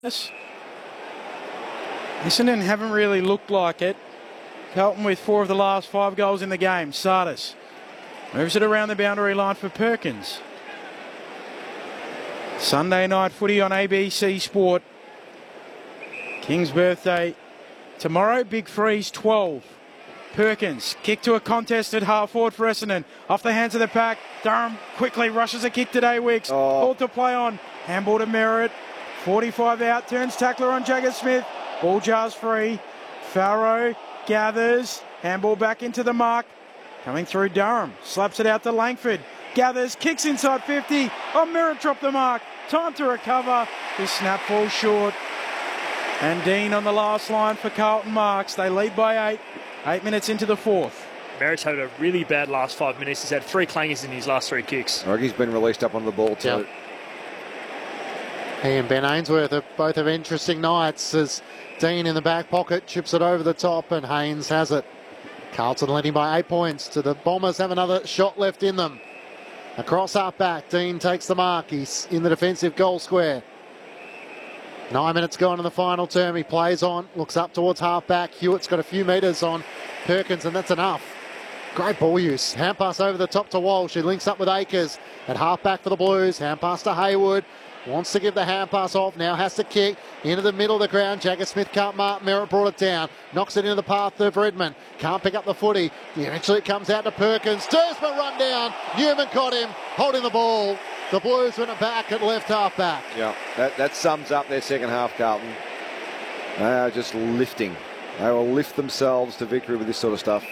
Essendon haven't really looked like it. Carlton with 4 of the last 5 goals in the game. Sardis moves it around the boundary line for Perkins. Sunday night footy on ABC Sport. King's birthday tomorrow. Big freeze 12. Perkins, kick to a contest at half forward for Essendon. Off the hands of the pack. Durham quickly rushes a kick today, Wicks. Ball to play on. Handball to Merritt. 45 out, turns tackler on Jagger Smith. Ball jars free. Farrow gathers. Handball back into the mark. Coming through Durham. Slaps it out to Langford. Gathers, kicks inside 50. Oh, Merritt dropped the mark. Time to recover. His snap falls short. And Dean on the last line for Carlton Marks. They lead by 8. 8 minutes into the fourth. Merritt's had a really bad last 5 minutes. He's had 3 clangers in his last 3 kicks. I reckon he's been released up on the ball too. Yep. He and Ben Ainsworth both have interesting nights as Dean in the back pocket chips it over the top and Haynes has it. Carlton leading by 8 points to the Bombers have another shot left in them. Across half back, Dean takes the mark. He's in the defensive goal square. 9 minutes gone in the final term. He plays on, looks up towards half back. Hewitt's got a few metres on Perkins and that's enough. Great ball use. Hand pass over the top to Walsh. He links up with Akers at half back for the Blues. Hand pass to Hayward. Wants to give the hand pass off. Now has to kick into the middle of the ground. Jagger Smith can't mark. Merritt brought it down. Knocks it into the path of Redmond. Can't pick up the footy. Eventually it comes out to Perkins. Dursman run down. Newman caught him. Holding the ball. The Blues went it back at left half back. Yeah, that sums up their second half, Carlton. They are just lifting. They will lift themselves to victory with this sort of stuff.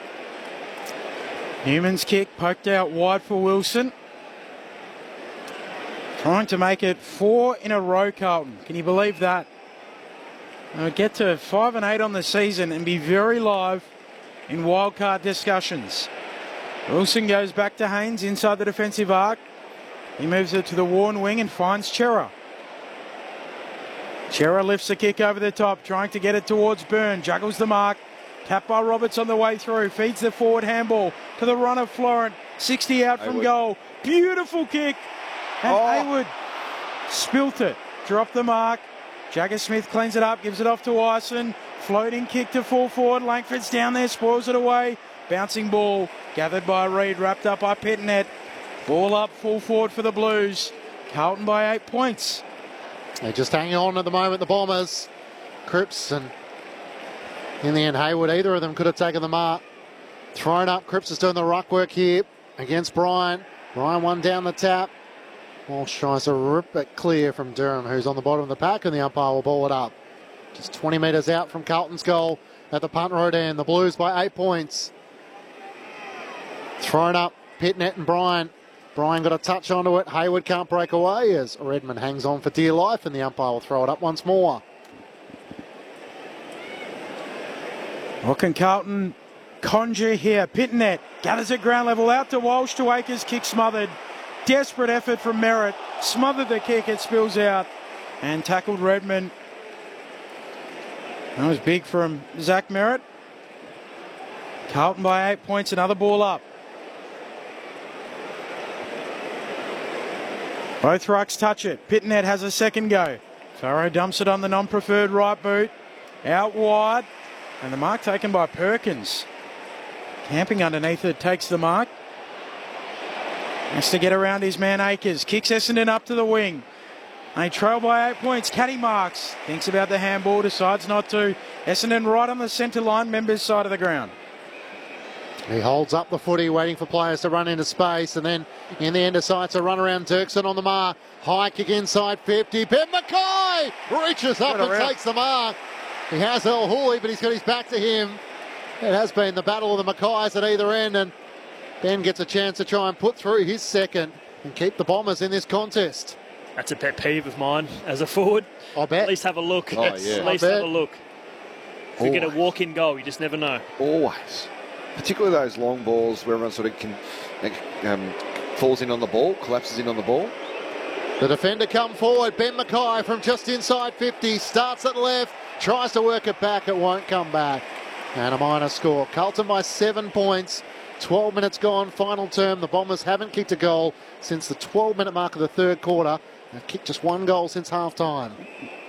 Newman's kick poked out wide for Wilson. Trying to make it 4 in a row, Carlton. Can you believe that? They'll get to 5 and 8 on the season and be very live in wildcard discussions. Wilson goes back to Haynes inside the defensive arc. He moves it to the worn wing and finds Chera. Chera lifts the kick over the top, trying to get it towards Byrne. Juggles the mark. Tapped by Roberts on the way through. Feeds the forward handball to the runner, Florent. 60 out from goal. Beautiful kick. And Hayward spilt it. Dropped the mark. Jagger Smith cleans it up, gives it off to Ison. Floating kick to full forward. Langford's down there, spoils it away. Bouncing ball. Gathered by Reid, wrapped up by Pitnet. Ball up, full forward for the Blues. Carlton by 8 points. They're just hanging on at the moment, the Bombers. Cripps and in the end Hayward, either of them could have taken the mark. Thrown up, Cripps is doing the ruck work here against Bryan. Bryan one down the tap. Walsh tries to rip it clear from Durham, who's on the bottom of the pack, and the umpire will ball it up. Just 20 metres out from Carlton's goal at the punt road end. The Blues by 8 points. Thrown up, Pitnet and Bryan. Bryan got a touch onto it. Hayward can't break away as Redmond hangs on for dear life, and the umpire will throw it up once more. What can Carlton conjure here? Pitnet gathers at ground level out to Walsh to Akers. Kick smothered. Desperate effort from Merritt. Smothered the kick. It spills out and tackled Redmond. That was big from Zach Merritt. Carlton by 8 points. Another ball up. Both rucks touch it. Pitnet has a second go. Farrow dumps it on the non-preferred right boot. Out wide. And the mark taken by Perkins. Camping underneath it, takes the mark. Has to get around his man Akers. Kicks Essendon up to the wing. They trail by 8 points. Caddy marks. Thinks about the handball. Decides not to. Essendon right on the centre line. Members side of the ground. He holds up the footy, waiting for players to run into space, and then in the end decides to run around Dirksen on the mark. High kick inside 50. Ben Mackay reaches up and takes the mark. He has El Hooley, but he's got his back to him. It has been the battle of the Mackays at either end, and Ben gets a chance to try and put through his second and keep the Bombers in this contest. That's a pet peeve of mine as a forward. I bet. At least have a look. Oh, yeah. At least have a look. If you get a walk-in goal, you just never know. Always. Particularly those long balls where everyone sort of falls in on the ball, collapses in on the ball. The defender come forward. Ben Mackay from just inside 50. Starts at left. Tries to work it back. It won't come back. And a minor score. Carlton by 7 points. 12 minutes gone. Final term. The Bombers haven't kicked a goal since the 12-minute mark of the third quarter. They've kicked just 1 goal since half-time.